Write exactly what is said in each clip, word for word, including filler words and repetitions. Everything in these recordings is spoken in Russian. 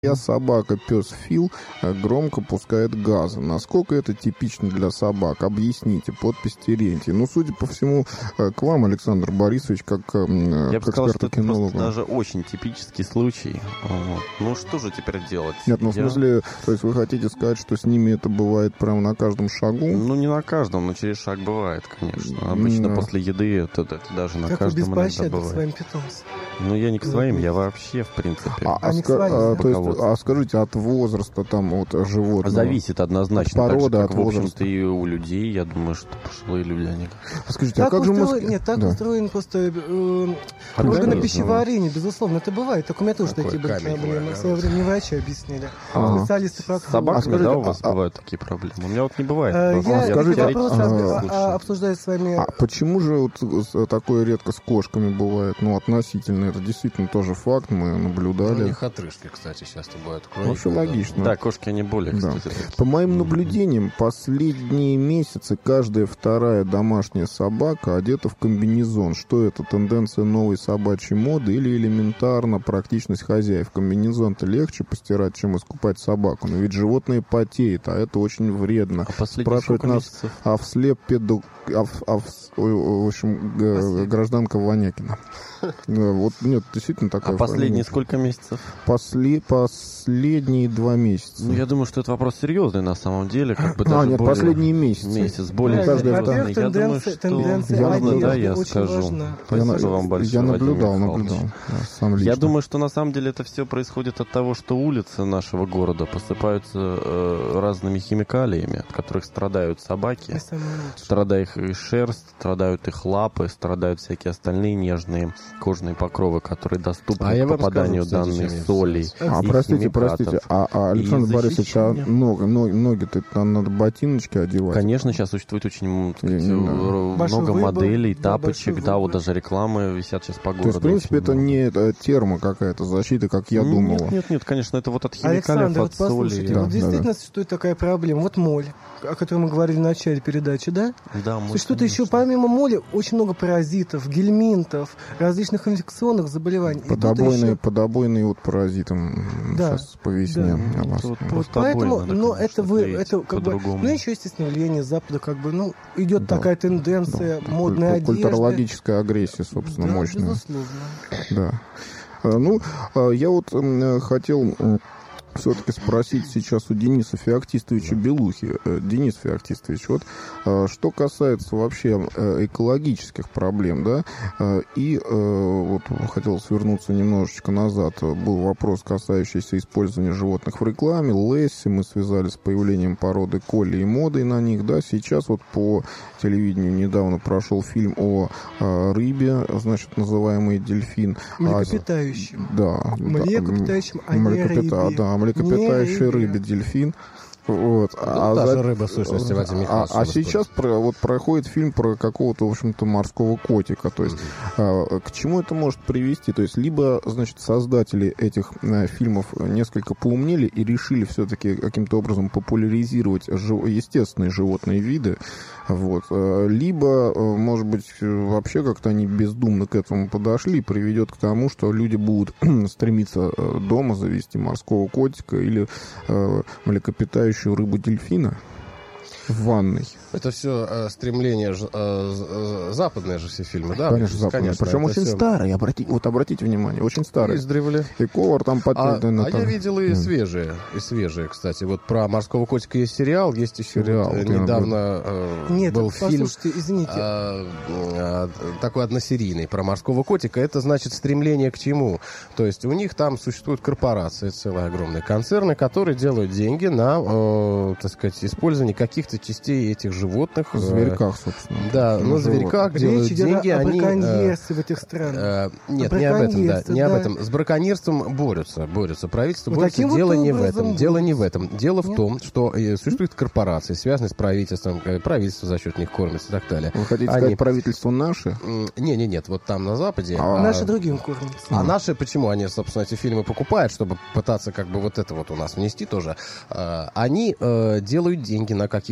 Я собака, пес Фил, громко пускает газы. Насколько это типично для собак? Объясните. Подпись Терентий. Ну, судя по всему, к вам, Александр Борисович, как к Я бы сказал, что это эксперту-кинологу. просто даже очень типический случай. Вот. Ну, что же теперь делать? Нет, ну, в Я- смысле, то есть вы хотите сказать, что с ними это бывает прямо на каждом шагу? Ну, не на каждом, но через шаг бывает, конечно. Обычно Да. после еды это, это даже на Как вы каждом иногда беспощадны к бывает. своим питомцам. Ну, я не к своим, я вообще, в принципе. А, а Они к ска- своим, а, да? то есть, Руководство. а скажите, от возраста там от животного? Зависит однозначно. От так же, породы, как, от в общем-то, возраста. и у людей. Я думаю, что пожилые люди, они... А скажите, а Так, как же мы... устроен, нет, так Да. устроен просто э, органы Организм. пищеварения, безусловно, это бывает. Только у меня тоже Такой такие были камень проблемы. бывает, В свое время мне врачи объяснили. А. Специалисты по С собаками, А скажите, да, у вас а- бывают такие проблемы? У меня вот не бывает. Э, Просто Я я скажите, этот теоретически вопрос а, а, слушаю. а, обсуждаю с вами. А почему же вот с- такое редко с кошками бывает? Ну, относительно, это действительно тоже факт, мы Ну, у наблюдали. них отрыжки, кстати, часто бывают. Ну, все логично. Да, кошки, они более, Да. кстати. такие. По моим наблюдениям, последние месяцы каждая вторая домашняя собака одета в комбинезон. Что это, тенденция новой собачьей моды или элементарно практичность хозяев? Комбинезон-то легче постирать, чем искупать собаку. Но ведь животное потеет, а это очень вредно. А последние Спрашивает сколько нас месяцев? а вслед педу... а в- а в- ой, в общем, г- гражданка Ванякина. Да, вот, нет, действительно такая А последние фамилия. сколько месяцев? После... Последние два месяца. Ну, я думаю, что это вопрос серьезный на самом деле. Как бы А, даже нет, более- последние месяцы. Месяц, более каждый серьезный. второй. Во-первых, Я думаю, тенденция- что... тенденция Я Можно, да, одежды я очень скажу. важна. Я, Спасибо на- вам большое, я Владимир наблюдал, Михайлович. наблюдал. Да, сам лично. Я думаю, что на самом деле это все происходит от того, что улицы нашего города посыпаются э, разными химикалиями, от которых страдают собаки. Я самый лучший. Страдает их шерсть, страдают их лапы, страдают всякие остальные нежные кожные покровы, которые доступны А я к вам попаданию скажу, кстати, данных чем я солей. А, и простите, химикатов. простите, а, а Александр И Борисович, а защищение. ноги, ноги, ноги-то там надо ботиночки одевать? Конечно, сейчас существует очень м, так сказать, Не, не, да. р- Большой много выбор, моделей, да, тапочек, большой да, вот выбор. даже рекламы висят сейчас по То городу. есть, в принципе, очень это много. не э, термо какая-то защита, как я думал. Нет, нет, нет, конечно, это вот от химикалиев, Александр, от вот соли. послушайте, Да, вот да, действительно существует такая проблема. Вот моль, о которой мы говорили в начале передачи, да? Да, мы, Существует еще, конечно. помимо моли, очень много паразитов, гельминтов, различных инфекционных заболеваний. И тут Подобойные, еще- подобойные вот паразитам Да, сейчас по весне. да. у вас. Вот Вот просто поэтому, обои надо, но конечно, это вы, клеить это как бы, по-другому. ну еще естественно влияние Запада, как бы, ну идет Да. такая тенденция Да, модной куль- одежды. Культурологическая агрессия, собственно, Да, мощная. безусловно. Да. А, Ну, а, я вот м, хотел все-таки спросить сейчас у Дениса Феоктистовича Белухи. Э, Денис Феоктистович, вот а, что касается вообще э, экологических проблем, да, э, и э, вот хотел свернуться немножечко назад. Был вопрос, касающийся использования животных в рекламе. Лесси мы связали с появлением породы колли и модой на них, да. Сейчас вот по телевидению недавно прошел фильм о э, рыбе, значит, называемый дельфин. А, Млекопитающим. да. Млекопитающим, а не Млекопита- рыбе. Да, млекопитающей Не рыбе. рыбе дельфин. Вот. Ну, та же за- рыба, в сущности, Вадим а, Михайлович, а что сейчас про, вот проходит фильм про какого-то, в общем-то, морского котика. То есть а, к чему это может привести? То есть либо, значит, создатели этих а, фильмов несколько поумнели и решили все-таки каким-то образом популяризировать жив- естественные животные виды, вот. а, Либо, а, может быть, вообще как-то они бездумно к этому подошли и приведет к тому, что люди будут стремиться а, дома завести морского котика или а, млекопитающую рыбу-дельфина в ванной. Это все э, стремление, ж- э, з- э, западные же все фильмы, да? Конечно, западные. Причем это очень всё старые. Обрати... Вот обратите внимание, очень старые. издревле. И Ковар там под... А, на- а я там- видел и свежие, и свежие, кстати. Вот про морского котика есть сериал, есть еще Сериал, вот, э, да, недавно э, Нет, был фильм послушайте, извините. а, а, такой односерийный про морского котика. Это значит стремление к чему? То есть у них там существуют корпорации, целые огромные концерны, которые делают деньги на, э, так сказать, использование каких-то частей этих животных. В э, зверьках, собственно. Да, Ну, на зверьках Речь делают идет деньги. о они, э, браконьерстве в этих странах. Э, Нет, О не об этом, да, браконьерстве, не об да. этом. С браконьерством борются, борются. Правительство Вот борется. таким вот Дело не в образом этом. Дело не в борются. этом. Дело в Нет? том, что э, существуют корпорации, связанные с правительством, э, правительство за счет них кормится и так далее. Вы хотите Они- сказать, правительство наше? М, Не, не, нет, вот там на Западе. А а, Наши другим кормятся. а наши, почему они, собственно, эти фильмы покупают, чтобы пытаться как бы вот это вот у нас внести тоже? А, Они э, делают деньги на каких-то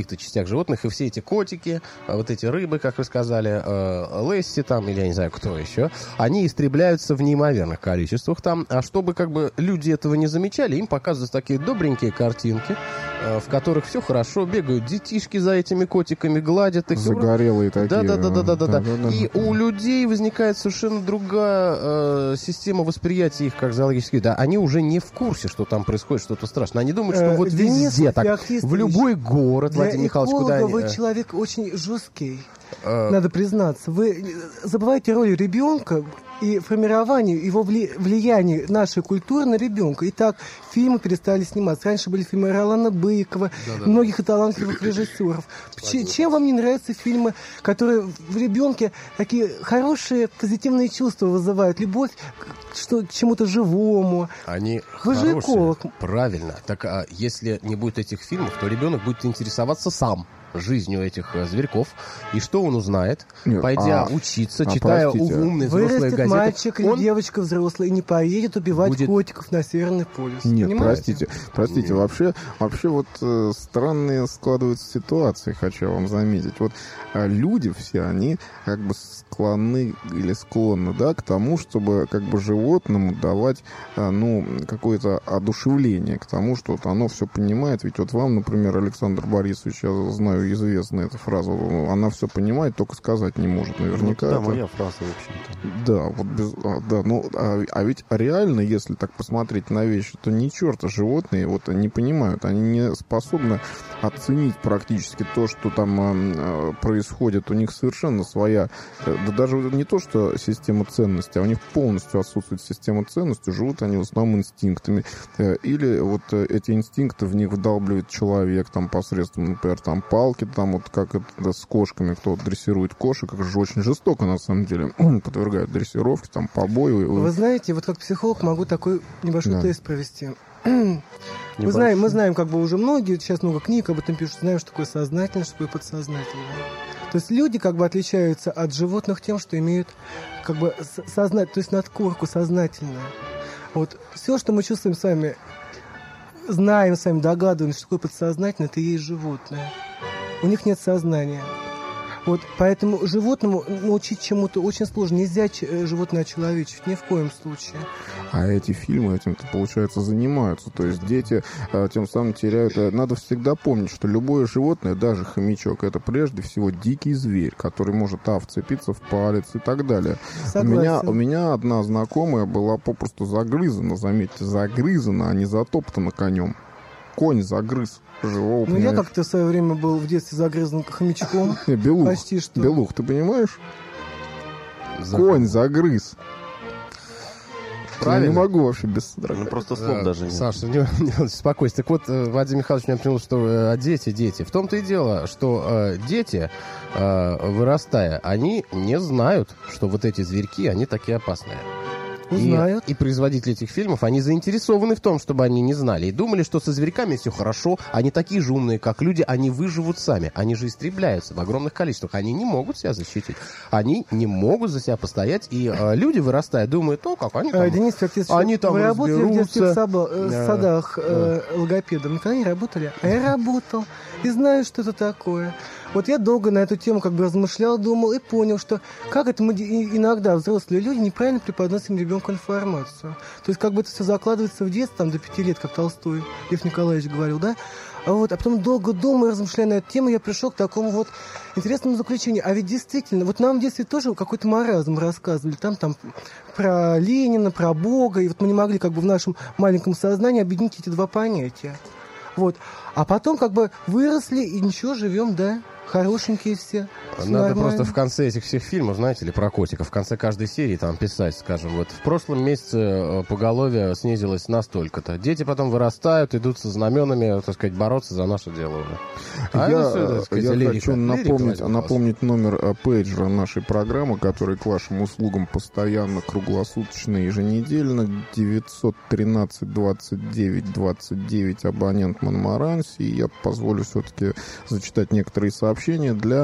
каких-то частях животных, и все эти котики, вот эти рыбы, как вы сказали, э, Лесси там, или я не знаю, кто еще, они истребляются в неимоверных количествах там, а чтобы как бы люди этого не замечали, им показывают такие добренькие картинки, э, в которых все хорошо, бегают детишки за этими котиками, гладят их. Загорелые такие. Да-да-да-да-да-да. И у людей возникает совершенно другая э, система восприятия их как зоологических. Да, они уже не в курсе, что там происходит что-то страшное. Они думают, что вот Денис везде так, Феоктистович, в любой город, Владимир Михайлович, куда они... вы человек очень жесткий, э, надо признаться. Вы забываете роль ребенка и формирование его вли... влияния нашей культуры на ребенка. Итак, фильмы перестали сниматься. Раньше были фильмы Ролана Быкова, Да-да. многих и талантливых режиссеров. Ч- чем вам не нравятся фильмы, которые в ребенке такие хорошие, позитивные чувства вызывают? Любовь к, что, к чему-то живому. Они Вы же хорошие. эколог. Правильно. Так а если не будет этих фильмов, то ребенок будет интересоваться сам жизнью этих э, зверьков. И что он узнает, Нет, пойдя а, учиться, а, читая простите. умные взрослые Вырастет газеты. мальчик или он... девочка взрослая и не поедет убивать будет... котиков на Северный полюс. Нет, Понимаете? простите, простите, вообще, вообще вот э, странные складываются ситуации, хочу я вам заметить. Вот э, люди все, они как бы склонны или склонны, да, к тому, чтобы как бы животному давать, э, ну, какое-то одушевление, к тому, что вот оно все понимает. Ведь вот вам, например, Александр Борисович, я знаю, известна эта фраза, она все понимает, только сказать не может, наверняка. Ну, да, это... моя фраза, в общем-то. Да, вот без, а, да, ну, а, а ведь реально, если так посмотреть на вещи, то ни черта животные вот не понимают, они не способны оценить практически то, что там а, происходит. У них совершенно своя, да даже не то, что система ценностей, а у них полностью отсутствует система ценностей, живут они в основном инстинктами. Или вот эти инстинкты в них вдалбливает человек там посредством, например, там палки, там вот как это с кошками, кто вот дрессирует кошек, как же очень жестоко на самом деле подвергают дрессировке, там побою. Вы знаете, вот как психолог могу такой небольшой Да. тест провести. Мы знаем, мы знаем, как бы уже многие, сейчас много книг об этом пишут, знаем, что такое сознательное, что такое подсознательное. То есть люди как бы отличаются от животных тем, что имеют как бы сознать, то есть надкорку сознательную. Вот все, что мы чувствуем с вами, знаем с вами, догадываемся, что такое подсознательное, это и есть животное. У них нет сознания. Вот, поэтому животному научить чему-то очень сложно. Нельзя ч- животное очеловечить, ни в коем случае. А эти фильмы этим-то, получается, занимаются. То есть дети а, тем самым теряют... Надо всегда помнить, что любое животное, даже хомячок, это прежде всего дикий зверь, который может, а, вцепиться в палец и так далее. У меня, у меня одна знакомая была попросту загрызана, заметьте, загрызана, а не затоптана конем. Конь загрыз живого. Ну, я как-то в свое время был в детстве загрызан хомячком. Белух, Почти что. Белух, ты понимаешь? Конь загрыз. Я не могу вообще без Ну, содрогания. просто слов Да, даже нет. Саша, не, не успокойся. Так вот, э, Владимир Михайлович мне напомнил, что э, дети, дети. В том-то и дело, что э, дети, э, вырастая, они не знают, что вот эти зверьки, они такие опасные. Узнают. И, и производители этих фильмов, они заинтересованы в том, чтобы они не знали. И думали, что со зверьками все хорошо, они такие же умные, как люди, они выживут сами. Они же истребляются в огромных количествах. Они не могут себя защитить. Они не могут за себя постоять. И э, люди, вырастая, думают, ну, как они там... А, Денис Феоктистович, они там вы работали в детстве в разберутся. саба- э, Да. садах э, логопедом? Никогда не работали? А я работал. И знаю, что это такое. Вот я долго на эту тему как бы размышлял, думал и понял, что как это мы и- иногда, взрослые люди, неправильно преподносим ребенку информацию. То есть как бы это все закладывается в детстве, там, до пяти лет, как Толстой, Лев Николаевич говорил, да? А, вот, а потом долго думая, размышляя на эту тему, я пришел к такому вот интересному заключению. А ведь действительно, вот нам в детстве тоже какой-то маразм рассказывали. Там, там про Ленина, про Бога. И вот мы не могли как бы в нашем маленьком сознании объединить эти два понятия. Вот. А потом как бы выросли и ничего, живем, да, хорошенькие все. всё Надо нормально. просто в конце этих всех фильмов, знаете ли, про котиков, в конце каждой серии там писать, скажем, вот в прошлом месяце э, поголовье снизилось настолько-то. Дети потом вырастают, идут со знаменами, так сказать, бороться за наше дело уже. А Я, это всё, так сказать, я лирика. хочу Лирика, напомнить, Владимир напомнить номер э, пейджера нашей программы, который к вашим услугам постоянно, круглосуточно, еженедельно. девятьсот тринадцать двадцать девять двадцать девять, абонент Монмаранси. И я позволю все-таки зачитать некоторые сообщения. сообщение для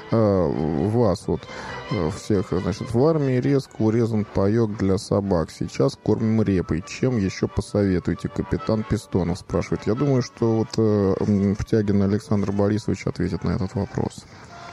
э, вас. Вот всех, значит, в армии резко урезан паёк для собак. Сейчас кормим репой. Чем еще посоветуете? Капитан Пистонов спрашивает. Я думаю, что вот э, Птягин Александр Борисович ответит на этот вопрос.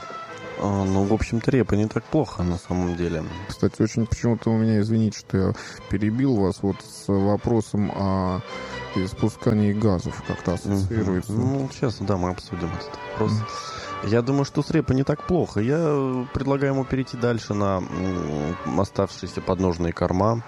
А, ну, в общем-то, репа не так плохо на самом деле. Кстати, очень почему-то у меня, извините, что я перебил вас вот с вопросом о испускании газов. Как-то ассоциируется. Mm-hmm. Ну, сейчас, да, мы обсудим этот вопрос. Mm-hmm. Я думаю, что с репой не так плохо. Я предлагаю ему перейти дальше на м, оставшиеся подножные корма.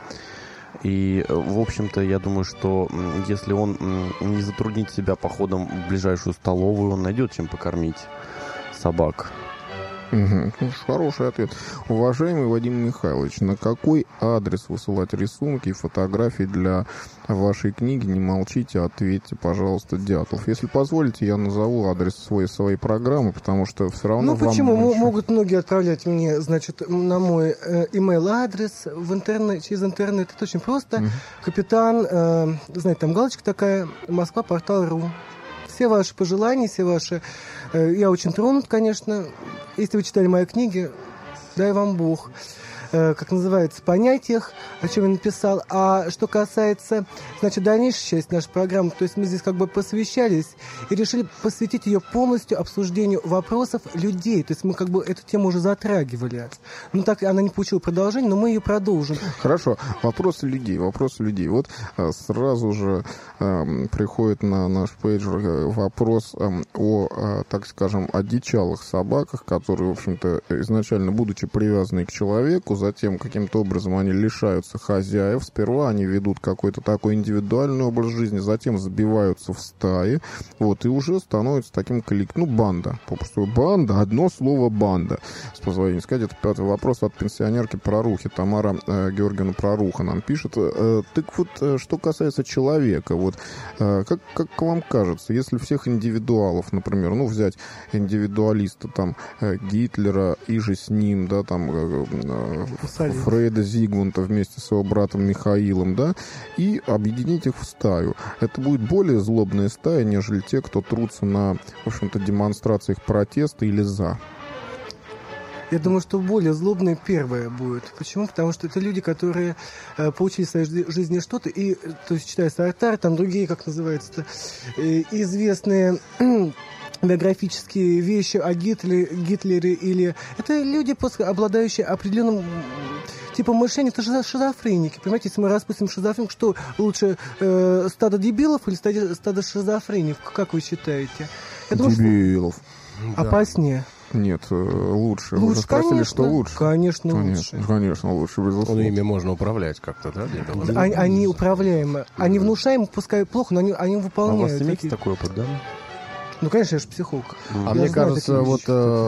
И, в общем-то, я думаю, что если он не затруднит себя походом в ближайшую столовую, он найдет чем покормить собак. Угу. Хороший ответ. Уважаемый Вадим Михайлович, на какой адрес высылать рисунки и фотографии для вашей книги? Не молчите, ответьте, пожалуйста, Дятлов. Если позволите, я назову адрес своей, своей программы, потому что все равно... Ну, почему? Вам... Могут многие отправлять мне, значит, на мой э, email-адрес в интернет, через интернет. Это очень просто. Угу. Капитан, э, знаете, там галочка такая, Москва, портал ру. Все ваши пожелания, все ваши... Э, я очень тронут, конечно. Если вы читали мои книги, дай вам Бог, э, как называется, понять их, о чем я написал. А что касается, значит, дальнейшей части нашей программы, то есть мы здесь как бы посвящались и решили посвятить ее полностью обсуждению вопросов людей. То есть мы как бы эту тему уже затрагивали. Ну, так она не получила продолжения, но мы ее продолжим. Хорошо. Вопросы людей, вопросы людей. Вот э, сразу же э, приходит на наш пейджер э, вопрос э, о, э, так скажем, одичалых собаках, которые, в общем-то, изначально, будучи привязаны к человеку, затем каким-то образом они лишаются хозяев. Сперва они ведут какой-то такой индивидуальный образ жизни, затем забиваются в стаи, вот, и уже становится таким коллективом, ну, банда, попросту банда, одно слово банда. С позволения сказать, это пятый вопрос от пенсионерки Прорухи. Тамара э, Георгиевна Проруха нам пишет. Э, так вот, э, что касается человека, вот, э, как, как вам кажется, если всех индивидуалов, например, ну, взять индивидуалиста, там, э, Гитлера и же с ним, да, там, э, э, Фрейда Зигмунда вместе с его братом Михаилом, да, и объединить их в стаю. Это будет более злобная стая, нежели те, кто трутся на, в общем-то, демонстрациях протеста или за. Я думаю, что более злобное первое будет. Почему? Потому что это люди, которые э, получили в своей жизни что-то, и, то есть, читая Сартар, там другие, как называется-то, э, известные биографические вещи о Гитлере, Гитлере или... Это люди, просто обладающие определенным типом мышления, это же шизофреники. Понимаете, если мы распустим шизофреник, что лучше, э, стадо дебилов или стадо, стадо шизофреников? Как вы считаете? Я думаю, дебилов. Что... Опаснее. Нет, лучше. Лучше, Вы же спросили, конечно, что лучше. Конечно, конечно лучше. Конечно, лучше, безусловно. Ну, ими можно управлять как-то, да? Они, они управляемы. Они внушаемы, пускай плохо, но они, они выполняют. А у вас имеется такие... такой опыт, да? Ну, конечно, я же психолог. А я мне знаю кажется, вот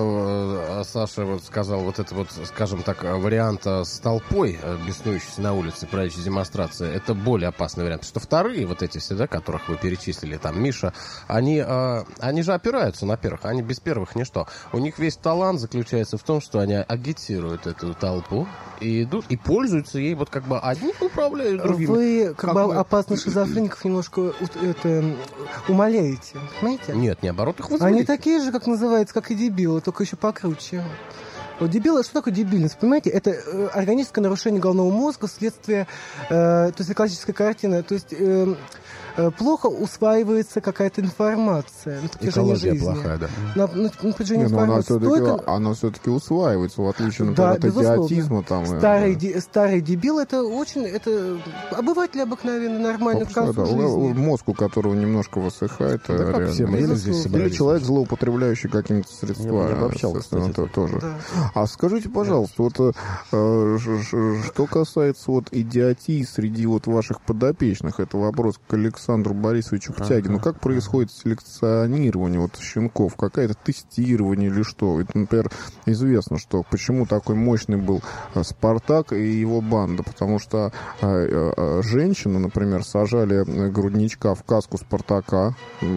э, Саша вот сказал вот это вот, скажем так, вариант с толпой, беснующейся на улице, проводящей демонстрации, это более опасный вариант. Что вторые вот эти все, да, которых вы перечислили, там, Миша, они, э, они же опираются на первых, они без первых ничто. У них весь талант заключается в том, что они агитируют эту толпу и идут, и пользуются ей, вот как бы одни управляют другими. Вы как, как бы вы... опасных шизофреников немножко это, умаляете, понимаете? Нет, наоборот, их Они такие же, как называется, как и дебилы, только еще покруче. Вот дебилы, что такое дебильность? Понимаете, это э, органическое нарушение головного мозга вследствие, э, то есть классическая картина, то есть э, э, плохо усваивается какая-то информация на протяжении Экология жизни. плохая, да. На, на, на протяжении Не, но она все-таки, столько... она все-таки усваивается, в отличие, например, да, от идиотизма. Там, старый, и, да. де, старый дебил, это очень, это обыватель обыкновенный, нормальный, к концу да, жизни. Мозг, у которого немножко высыхает. Да, как реально. все мы здесь собрались. Или человек, злоупотребляющий какими-то средствами. Я бы обобщал, кстати, то, тоже. Да. А скажите, пожалуйста, вот, э, ж, ж, что касается вот идиотии среди вот ваших подопечных, это вопрос к Александру Борисовичу Птягину. Ага. Как происходит селекционирование вот щенков? Какое-то тестирование или что? Ведь, например, известно, что почему такой мощный был Спартак и его банда. Потому что э, э, женщины, например, сажали грудничка в каску Спартака.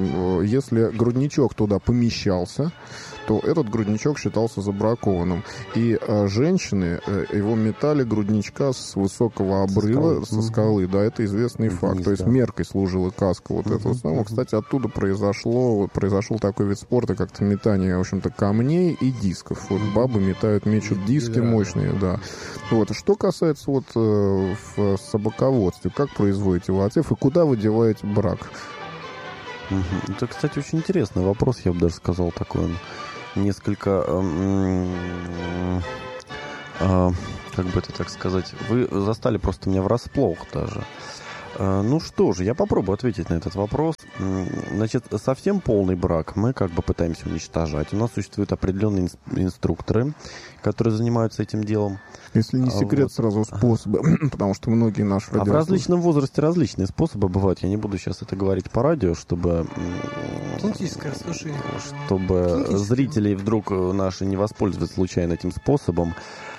Если грудничок туда помещался, то этот грудничок считался забракованным. И э, женщины э, его метали грудничка с высокого обрыва, со скалы. Со скалы, да, это известный Вниз, факт. То есть да. меркой служил ангелы, каска, вот это самое. Кстати, оттуда произошло, вот, произошел такой вид спорта, как-то метание, в общем-то, камней и дисков. Вот бабы метают, мечут диски мощные, да. Вот. Что касается вот э, в собаководстве, как производите вы отсев и куда вы деваете брак? Угу. Это, кстати, очень интересный вопрос, я бы даже сказал, такой он несколько... Э, э, как бы это так сказать, вы застали просто меня врасплох даже. Ну что же, я попробую ответить на этот вопрос. Значит, совсем полный брак мы как бы пытаемся уничтожать. У нас существуют определенные инструкторы, которые занимаются этим делом. Если не секрет, вот. Сразу способы, потому что многие наши радиослушатели... А в различном возрасте различные способы бывают. Я не буду сейчас это говорить по радио, чтобы... Кинетическое слушание. Чтобы зрители вдруг наши не воспользовались случайно этим способом.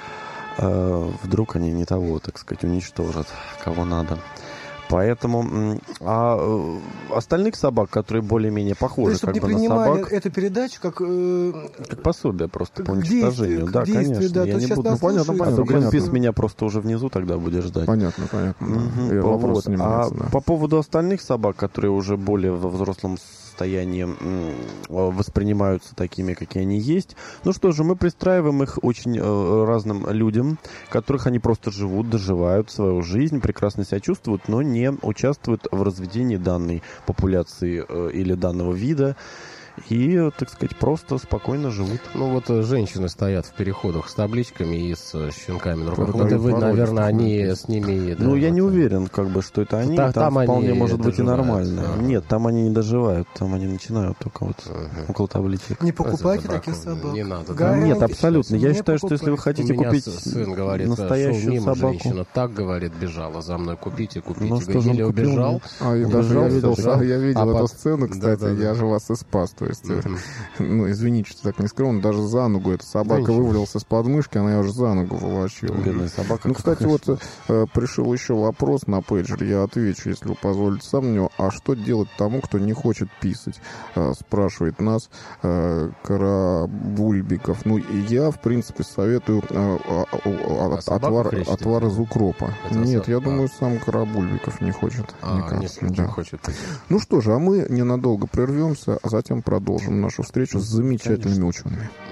Вдруг они не того, так сказать, уничтожат, кого надо. Поэтому, а остальных собак, которые более-менее похожи как бы на собак... эту передачу как... Э, как пособие просто как по уничтожению. Действие, да, действие, конечно. Да, я не буду... Ну, понятно, понятно, а то Гринпис понятно. меня просто уже внизу тогда будет ждать. Понятно, понятно. Угу, да. вот. А да. по поводу остальных собак, которые уже более во взрослом состоянии воспринимаются такими, какие они есть. Ну что же, мы пристраиваем их очень э, разным людям, которых они просто живут, доживают свою жизнь, прекрасно себя чувствуют, но не участвуют в разведении данной популяции э, или данного вида. И, так сказать, просто спокойно живут. Ну вот женщины стоят в переходах с табличками и с щенками на руках. Вот, вот, вы, наверное, они написано. с ними... Да, ну, я вот, не уверен, как бы, что это они. Та, там там вполне они может быть и доживают, нормально. да. Нет, там они не доживают, там они начинают только вот uh-huh. около табличек. Не покупайте За таких браком собак. Не надо. Да. Нет, абсолютно. Я Не считаю, что если вы покупайте. хотите У меня купить сын говорит, настоящую шел мимо собаку... женщина, так, говорит, бежала за мной, купите, купите. Ну, что же он Еле купил? убежал. А, я Убежал, даже я видел, убежал. я видел А эту под- сцену, кстати, Да, да, да. я же вас и спас. То есть, Мгм. ну, извините, что так не скрыл, он даже за ногу, эта собака ничего. вывалилась из подмышки, она ее уже за ногу волочила. Бедная собака. Ну, кстати, вот э, пришел еще вопрос на пейджер, я отвечу, если вы позволите сам на него. А что делать тому, кто не хочет писать? Э, спрашивает нас э, Карабульбиков. Ну, и я, в принципе, советую э, э, э, О собаках отвар, речь идет? отвар из укропа. Это Нет, со- я а. думаю, сам Карабульбиков не хочет. А, никак. не, не Да. хочет. Ну что же, а мы ненадолго прервемся, а затем продолжим нашу встречу с замечательными учеными.